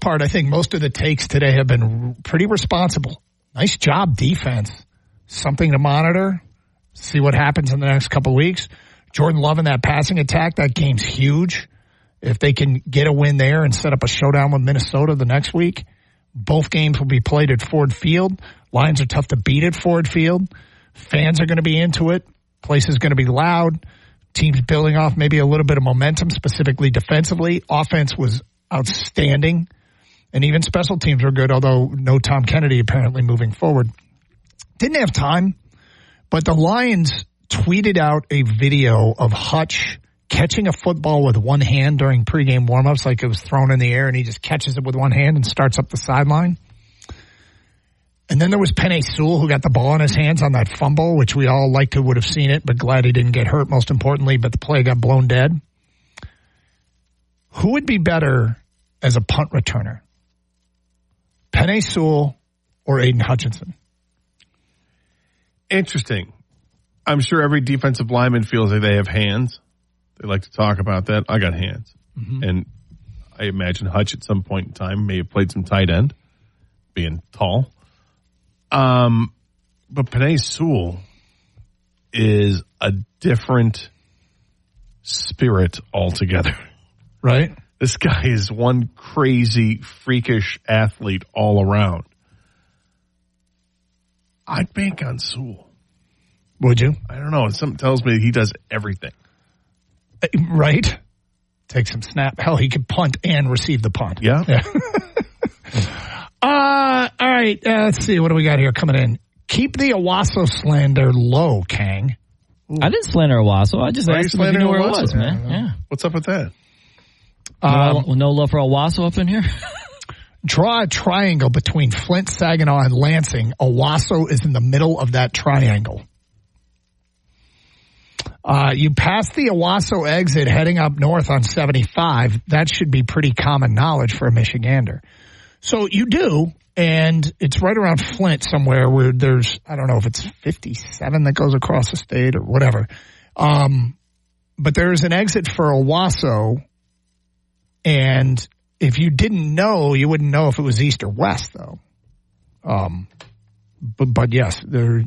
part, I think most of the takes today have been pretty responsible. Nice job, defense. Something to monitor. See what happens in the next couple of weeks. Jordan Love in that passing attack, that game's huge. If they can get a win there and set up a showdown with Minnesota the next week, both games will be played at Ford Field. Lions are tough to beat at Ford Field. Fans are going to be into it. Place is going to be loud. Teams building off maybe a little bit of momentum, specifically defensively. Offense was outstanding. And even special teams were good, although no Tom Kennedy apparently moving forward. Didn't have time, but the Lions tweeted out a video of Hutch catching a football with one hand during pregame warmups, like it was thrown in the air, and he just catches it with one hand and starts up the sideline. And then there was Penei Sewell, who got the ball in his hands on that fumble, which we all liked to would have seen it, but glad he didn't get hurt, most importantly, but the play got blown dead. Who would be better as a punt returner? Penei Sewell or Aiden Hutchinson? Interesting. I'm sure every defensive lineman feels like they have hands. They like to talk about that. I got hands. Mm-hmm. And I imagine Hutch at some point in time may have played some tight end, being tall. But Penei Sewell is a different spirit altogether. Right? This guy is one crazy, freakish athlete all around. I'd bank on Sewell. Would you? I don't know. Something tells me he does everything. Right? Take some snap. Hell, he could punt and receive the punt. Yeah. All right. Let's see. What do we got here coming in? Keep the Owasso slander low, Kang. Ooh. I didn't slander Owasso. I just asked him if he knew where it was, man. Yeah. What's up with that? No love for Owasso up in here? Draw a triangle between Flint, Saginaw, and Lansing. Owasso is in the middle of that triangle. You pass the Owasso exit heading up north on 75. That should be pretty common knowledge for a Michigander. So you do, and it's right around Flint somewhere where there's, I don't know if it's 57 that goes across the state or whatever. But there's an exit for Owasso, and if you didn't know, you wouldn't know if it was east or west, though. But yes, there.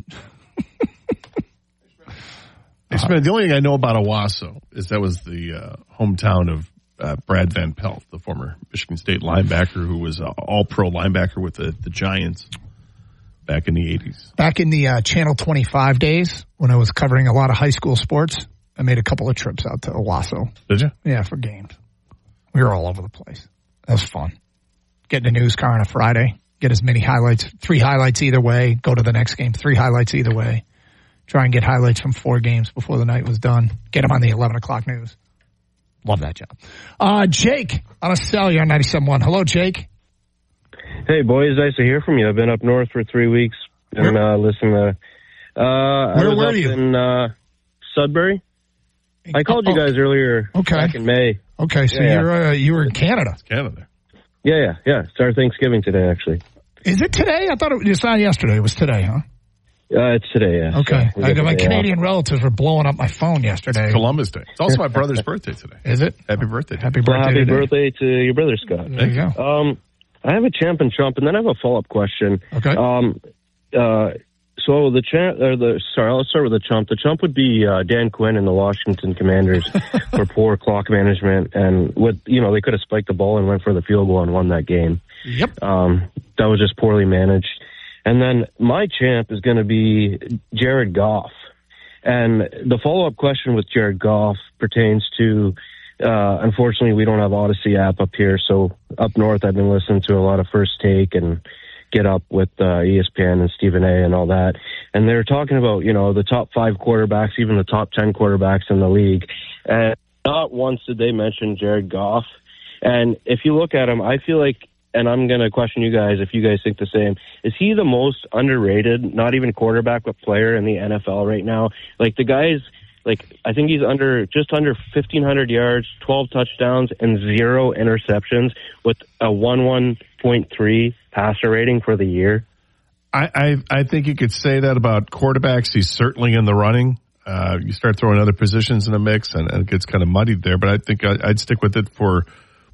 The only thing I know about Owasso is that was the hometown of Brad Van Pelt, the former Michigan State linebacker who was an all-pro linebacker with the Giants back in the 80s. Back in the Channel 25 days when I was covering a lot of high school sports, I made a couple of trips out to Owasso. Did you? Yeah, for games. We were all over the place. That was fun. Get in a news car on a Friday, get as many highlights, 3 highlights either way, go to the next game, 3 highlights either way. Try and get highlights from 4 games before the night was done. Get them on the 11 o'clock news. Love that job. Jake on a cell, you're on 97.1. Hello, Jake. Hey, boys. Nice to hear from you. I've been up north for 3 weeks and listening to... Where were you? In Sudbury. I called you guys earlier back in May. Okay, so you were in Canada. It's Canada. Yeah. It's our Thanksgiving today, actually. Is it today? I thought it's not yesterday. It was today, huh? It's today, yeah. Okay. So my Canadian relatives were blowing up my phone yesterday. It's Columbus Day. It's also my brother's birthday today. Is it? Happy birthday. Happy birthday. Happy birthday to your brother, Scott. There you go. I have a champ and chump, and then I have a follow-up question. Okay. So let's start with the chump. The chump would be Dan Quinn and the Washington Commanders for poor clock management, and they could have spiked the ball and went for the field goal and won that game. Yep. That was just poorly managed. And then my champ is going to be Jared Goff. And the follow-up question with Jared Goff pertains to, unfortunately, we don't have Odyssey app up here. So up north, I've been listening to a lot of First Take and Get Up with ESPN and Stephen A. and all that. And they're talking about, the top 5 quarterbacks, even the top 10 quarterbacks in the league. And not once did they mention Jared Goff. And if you look at him, I feel like, and I'm going to question you guys if you guys think the same, is he the most underrated, not even quarterback, but player in the NFL right now? Like, the guy's, I think he's just under 1,500 yards, 12 touchdowns, and 0 interceptions with a 1.3 passer rating for the year. I think you could say that about quarterbacks. He's certainly in the running. You start throwing other positions in the mix, and it gets kind of muddied there. But I think I'd stick with it for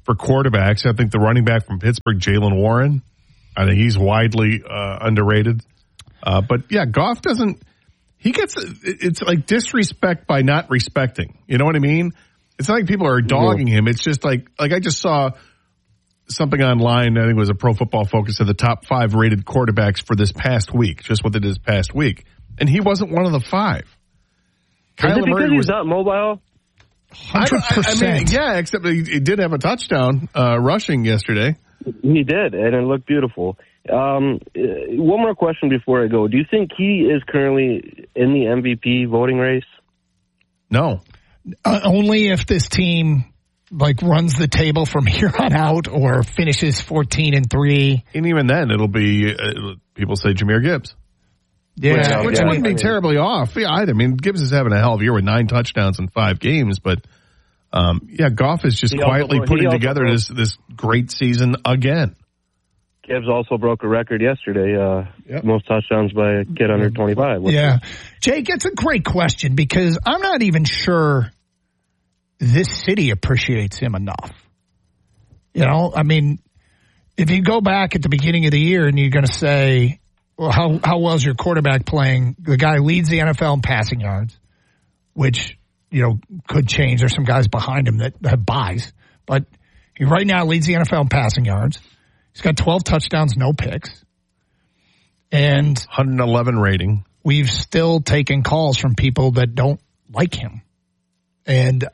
for quarterbacks. I think the running back from Pittsburgh, Jaylen Warren, I think he's widely underrated. But yeah, Goff doesn't. He gets it's like disrespect by not respecting. You know what I mean? It's not like people are dogging him. It's just like I just saw something online. I think it was a Pro Football Focus of the top 5 rated quarterbacks for this past week. Just what they did this past week, and he wasn't one of the 5. Is it because he's not mobile? 100%. I mean, yeah, except he did have a touchdown rushing yesterday. He did, and it looked beautiful. One more question before I go. Do you think he is currently in the MVP voting race? No. Only if this team runs the table from here on out or finishes 14-3. And even then, it'll be people say Jahmyr Gibbs. Yeah, which wouldn't be terribly off either. I mean, Gibbs is having a hell of a year with 9 touchdowns in 5 games, but Goff is just quietly putting together this great season again. Gibbs also broke a record yesterday, most touchdowns by a kid under 25. Yeah. Jake, it's a great question because I'm not even sure this city appreciates him enough. You know, I mean, if you go back at the beginning of the year and you're going to say, well, how well is your quarterback playing? The guy leads the NFL in passing yards, which, could change. There's some guys behind him that have buys, but he right now leads the NFL in passing yards. He's got 12 touchdowns, no picks. And 111 rating. We've still taken calls from people that don't like him. And,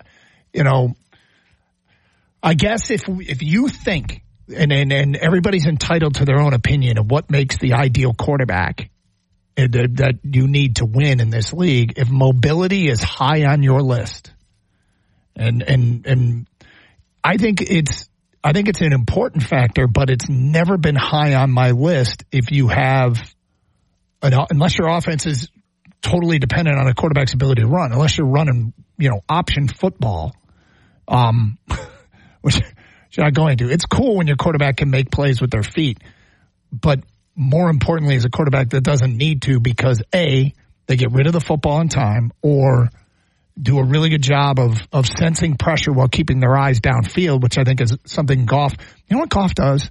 I guess if you think, and everybody's entitled to their own opinion of what makes the ideal quarterback that you need to win in this league, if mobility is high on your list, and I think it's an important factor, but it's never been high on my list if you have, unless your offense is totally dependent on a quarterback's ability to run, unless you're running, option football, which you're not going to. It's cool when your quarterback can make plays with their feet, but more importantly is a quarterback that doesn't need to because A, they get rid of the football in time, or do a really good job of sensing pressure while keeping their eyes downfield, which I think is something Goff, you know what Goff does?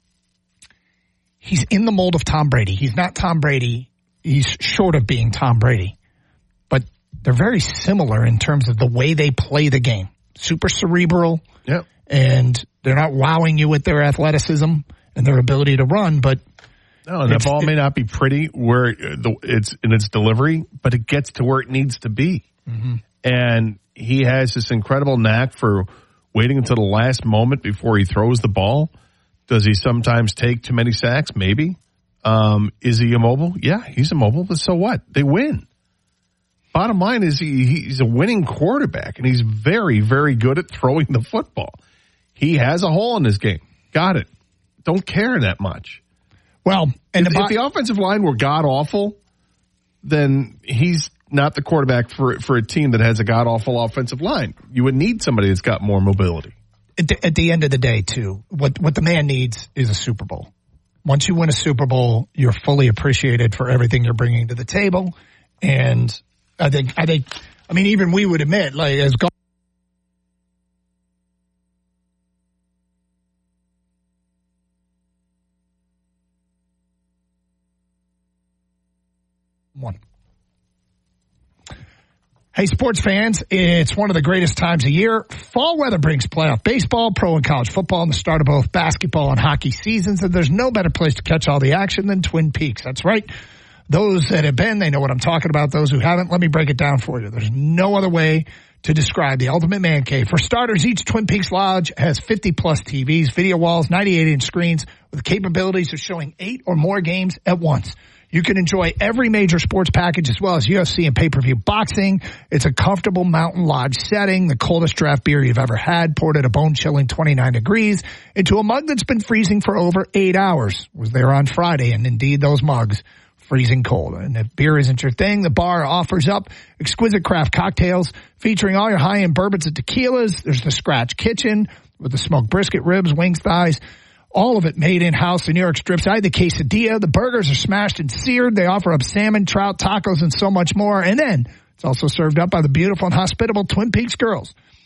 He's in the mold of Tom Brady. He's not Tom Brady. He's short of being Tom Brady. But they're very similar in terms of the way they play the game. Super cerebral. Yep. And they're not wowing you with their athleticism and their ability to run, but no, and the ball may not be pretty where it's in its delivery, but it gets to where it needs to be. Mm-hmm. And he has this incredible knack for waiting until the last moment before he throws the ball. Does he sometimes take too many sacks? Maybe. Is he immobile? Yeah, he's immobile, but so what? They win. Bottom line is he's a winning quarterback, and he's very, very good at throwing the football. He has a hole in his game. Got it. Don't care that much. Well, and if the offensive line were god-awful, then he's not the quarterback for a team that has a god-awful offensive line. You would need somebody that's got more mobility. At the end of the day, too, what the man needs is a Super Bowl. Once you win a Super Bowl, you're fully appreciated for everything you're bringing to the table. And I mean, even we would admit, as Goff, one. Hey, sports fans, it's one of the greatest times of year. Fall weather brings playoff baseball, pro and college football, and the start of both basketball and hockey seasons, and there's no better place to catch all the action than Twin Peaks. That's right. Those that have been, they know what I'm talking about. Those who haven't, let me break it down for you. There's no other way to describe the ultimate man cave. For starters, each Twin Peaks Lodge has 50-plus TVs, video walls, 98-inch screens with capabilities of showing 8 or more games at once. You can enjoy every major sports package as well as UFC and pay-per-view boxing. It's a comfortable mountain lodge setting, the coldest draft beer you've ever had, poured at a bone-chilling 29 degrees into a mug that's been freezing for over 8 hours. Was there on Friday, and indeed those mugs freezing cold. And if beer isn't your thing, the bar offers up exquisite craft cocktails featuring all your high-end bourbons and tequilas. There's the Scratch Kitchen with the smoked brisket, ribs, wings, thighs. All of it made in-house. The New York strip side, the quesadilla, the burgers are smashed and seared. They offer up salmon, trout, tacos, and so much more. And then it's also served up by the beautiful and hospitable Twin Peaks girls.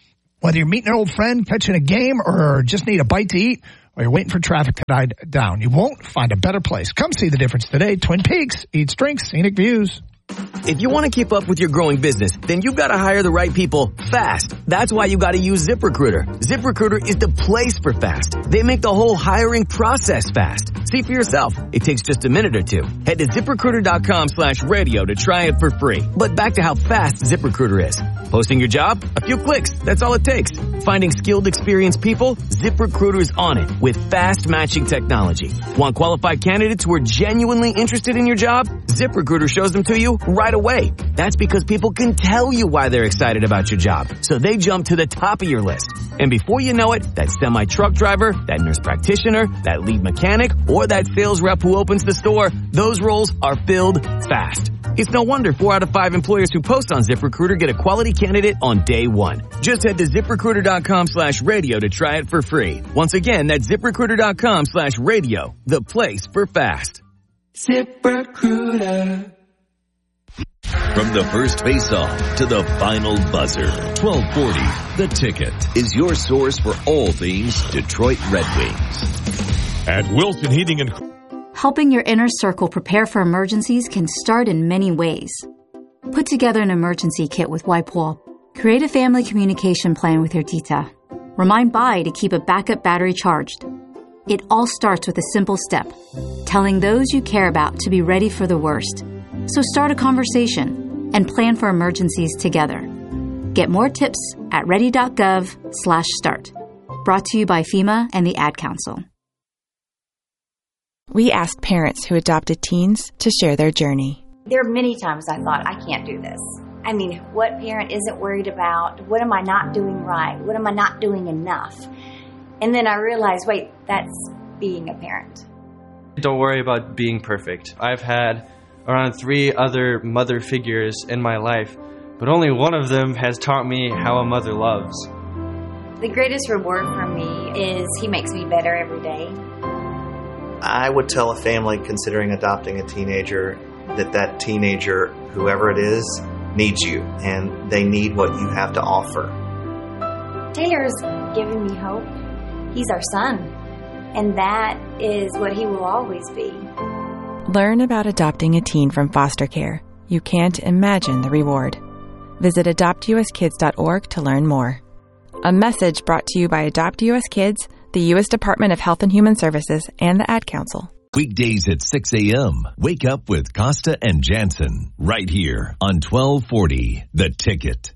Whether you're meeting an old friend, catching a game, or just need a bite to eat, or you're waiting for traffic to die down, you won't find a better place. Come see the difference today. Twin Peaks, eats, drinks, scenic views. If you want to keep up with your growing business, then you've got to hire the right people fast. That's why you got to use ZipRecruiter. ZipRecruiter is the place for fast. They make the whole hiring process fast. See for yourself. It takes just a minute or two. Head to ZipRecruiter.com/radio to try it for free. But back to how fast ZipRecruiter is. Posting your job? A few clicks. That's all it takes. Finding skilled, experienced people? ZipRecruiter is on it with fast matching technology. Want qualified candidates who are genuinely interested in your job? ZipRecruiter shows them to you right away. That's because people can tell you why they're excited about your job. So they jump to the top of your list. And before you know it, that semi-truck driver, that nurse practitioner, that lead mechanic, or that sales rep who opens the store, those roles are filled fast. It's no wonder 4 out of 5 employers who post on ZipRecruiter get a quality candidate on day one. Just head to ZipRecruiter.com/radio to try it for free. Once again, that's ZipRecruiter.com/radio, the place for fast. ZipRecruiter. From the first face-off to the final buzzer, 1240 The Ticket is your source for all things Detroit Red Wings. At Wilson Heating and... Helping your inner circle prepare for emergencies can start in many ways. Put together an emergency kit with WipeWall. Create a family communication plan with your tita. Remind Bai to keep a backup battery charged. It all starts with a simple step, telling those you care about to be ready for the worst. So start a conversation and plan for emergencies together. Get more tips at ready.gov/start. Brought to you by FEMA and the Ad Council. We asked parents who adopted teens to share their journey. There are many times I thought, I can't do this. I mean, what parent isn't worried about? What am I not doing right? What am I not doing enough? And then I realized, wait, that's being a parent. Don't worry about being perfect. I've had around 3 other mother figures in my life, but only one of them has taught me how a mother loves. The greatest reward for me is he makes me better every day. I would tell a family considering adopting a teenager that teenager, whoever it is, needs you, and they need what you have to offer. Taylor's given me hope. He's our son, and that is what he will always be. Learn about adopting a teen from foster care. You can't imagine the reward. Visit adoptuskids.org to learn more. A message brought to you by Adopt US Kids, the U.S. Department of Health and Human Services, and the Ad Council. Weekdays at 6 a.m. Wake up with Costa and Jansen right here on 1240 The Ticket.